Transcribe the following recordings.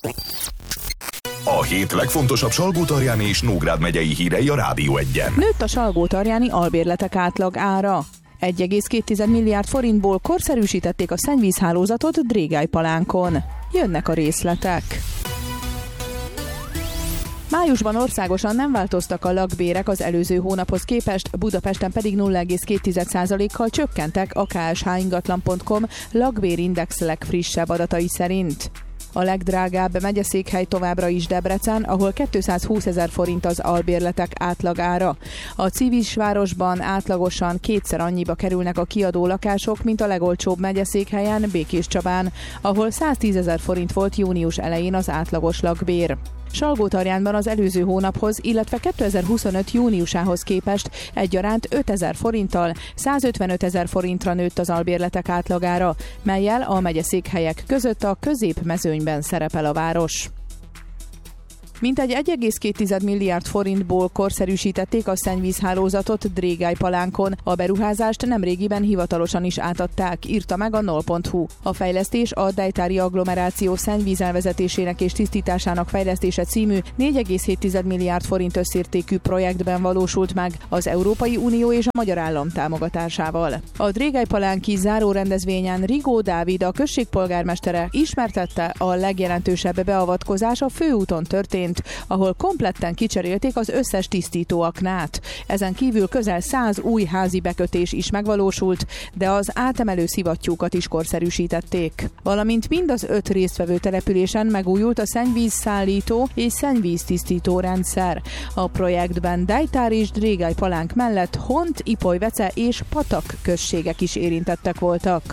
A hét legfontosabb Salgótarjáni és Nógrád megyei hírei a Rádió 1-en. Nőtt a salgótarjáni albérletek átlag ára. 1,2 milliárd forintból korszerűsítették a szennyvízhálózatot Drégálypalánkon. Jönnek a részletek. Májusban országosan nem változtak a lakbérek az előző hónaphoz képest, Budapesten pedig 0,2%-kal csökkentek a ksh-ingatlan.com lakbérindex legfrissebb adatai szerint. A legdrágább megyeszékhely továbbra is Debrecen, ahol 220 000 forint az albérletek átlagára. A Civisvárosban átlagosan kétszer annyiba kerülnek a kiadó lakások, mint a legolcsóbb megyeszékhelyen, Békéscsabán, ahol 110 000 forint volt június elején az átlagos lakbér. Salgótarjánban az előző hónaphoz, illetve 2025 júniusához képest egyaránt 5 000 forinttal 155 000 forintra nőtt az albérletek átlagára, mellyel a megyeszékhelyek között a középmezőnyben szerepel a város. Mintegy 1,2 milliárd forintból korszerűsítették a szennyvízhálózatot Drégálypalánkon. A beruházást nemrégiben hivatalosan is átadták, írta meg a nol.hu. A fejlesztés a Dejtári agglomeráció szennyvízelvezetésének és tisztításának fejlesztése című 4,7 milliárd forint összértékű projektben valósult meg az Európai Unió és a magyar állam támogatásával. A Drégálypalánki záró rendezvényen Rigó Dávid, a község polgármestere ismertette, a legjelentősebb beavatkozás a főúton történt, ahol kompletten kicserélték az összes tisztítóaknát. Ezen kívül közel 100 új házi bekötés is megvalósult, de az átemelő szivattyúkat is korszerűsítették. Valamint mind az 5 résztvevő településen megújult a szennyvízszállító és szennyvíztisztító rendszer. A projektben Dejtár és Drégálypalánk mellett Hont, Ipolyvece és Patak községek is érintettek voltak.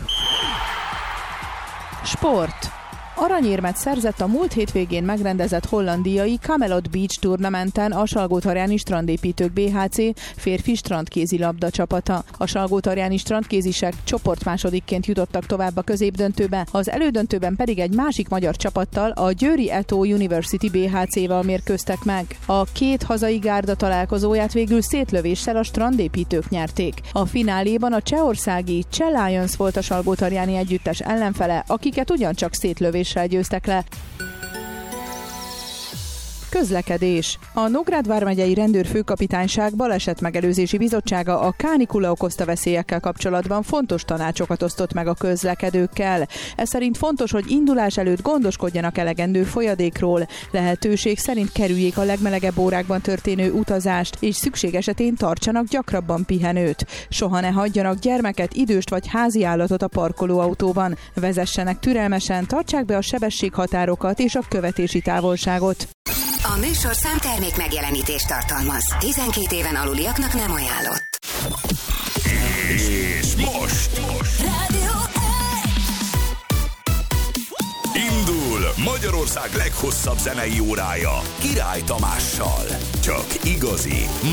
Sport. Aranyérmet szerzett a múlt hétvégén megrendezett hollandiai Camelot Beach turnamenten a Salgótarjáni Strandépítők BHC férfi strandkézilabda csapata. A salgótarjáni strandkézisek csoportmásodikként jutottak tovább a középdöntőbe, az elődöntőben pedig egy másik magyar csapattal, a Győri Eto University BHC-val mérkőztek meg. A két hazai gárda találkozóját végül szétlövéssel a strandépítők nyerték. A fináléban a csehországi Cseh Lions volt a salgótarjáni együttes ellenfele, akiket ugyancsak szétlövéssel győztek le. Közlekedés. A Nógrád vármegyei rendőrfőkapitányság balesetmegelőzési bizottsága a kánikula okozta veszélyekkel kapcsolatban fontos tanácsokat osztott meg a közlekedőkkel. Ez szerint fontos, hogy indulás előtt gondoskodjanak elegendő folyadékról, lehetőség szerint kerüljék a legmelegebb órákban történő utazást, és szükség esetén tartsanak gyakrabban pihenőt. Soha ne hagyjanak gyermeket, időst vagy háziállatot a parkolóautóban. Vezessenek türelmesen, tartsák be a sebességhatárokat és a követési távolságot. A műsor számtermék megjelenítést tartalmaz. 12 éven aluliaknak nem ajánlott. És most Rádió 1. indul Magyarország leghosszabb zenei órája Király Tamással. Csak igazi,